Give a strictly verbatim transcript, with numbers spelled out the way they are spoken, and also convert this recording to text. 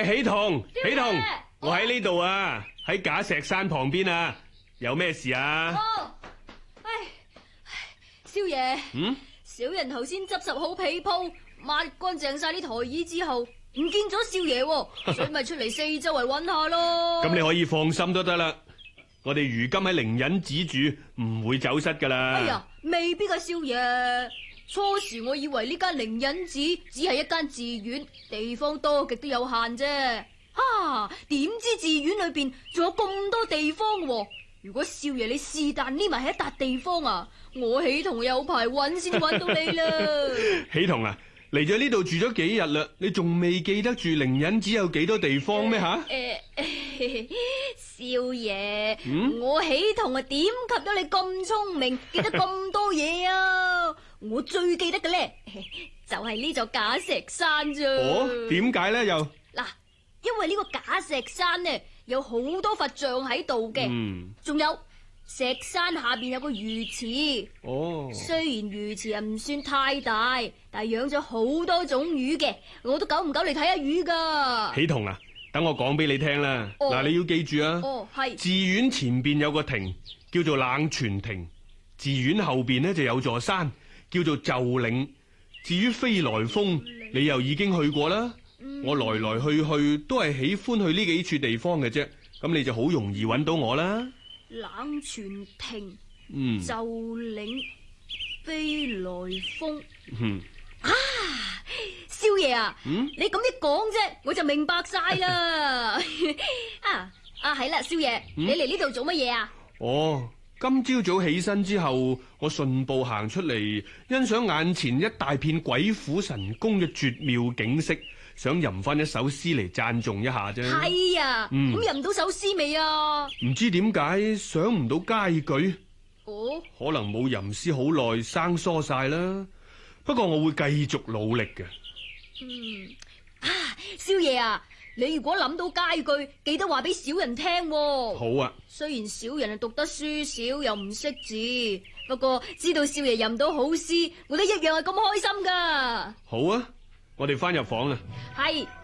喂，喜彤，喜彤，我喺呢度啊，喺假石山旁邊啊，有咩事啊？ 哦，唉，少爺， 嗯， 小人頭先執拾好被鋪，抹乾淨晒啲台椅之後，唔見咗少爺，所以咪出嚟四周圍揾下咯。 咁你可以放心都得啦，我哋如今喺靈隱寺住，唔會走失噶啦。 哎呀，未必啊，少爺。初時我以為呢間靈隱寺只係一間寺院，地方多極都有限啫。哈，點知寺院裏邊仲有咁多地方喎？如果少爺你是但匿埋喺一笪地方啊，我喜彤有排揾先揾到你啦。 喜彤啊，嚟咗呢度住咗幾日啦，你仲未記得住靈隱寺有幾多地方咩吓？ 誒、呃，少爺， 嗯、 我喜彤啊，點及得你咁聰明，記得咁多嘢啊？我最記得嘅咧，就係呢座假石山啫。 哦，點解咧又？ 嗱，因為呢個假石山呢，有好多佛像喺度嘅，仲、嗯、有石山下邊有個魚池。哦，雖然魚池啊唔算太大，但係養咗好多種魚嘅，我都久唔久嚟睇下魚噶。 喜彤啊，等我講俾你聽啦。嗱、哦，你要記住啊。哦，係。寺院前邊有個亭，叫做冷泉亭。寺院後邊呢就有座山，叫做鷲嶺。至於飛來峰，你又已經去過啦。嗯、我來來去去都係喜歡去呢幾處地方嘅啫，咁你就好容易揾到我啦。 冷泉亭、嗯、鷲嶺、飛來峰。嗯、啊，少爺啊，嗯、你咁一講啫，我就明白晒啦。啊啊，係啦，少爺，嗯、你嚟呢度做乜嘢啊？ 哦。今朝早起身之後，我順步行出嚟，欣賞眼前一大片鬼斧神工嘅絕妙景色，想吟翻一首詩嚟讚頌一下啫。 係啊，咁、嗯、吟到首詩未啊？唔知點解想唔到佳句。哦，可能冇吟詩好耐，生疏晒啦。不過我會繼續努力嘅。 嗯，啊，少爺啊，你如果諗到佳句，記得話俾小人聽喎。 好啊。 雖然小人啊讀得書少又唔識字，不過知道少爺吟到好詩，我都一樣係咁開心噶。 好啊，我哋翻入房啦。 係。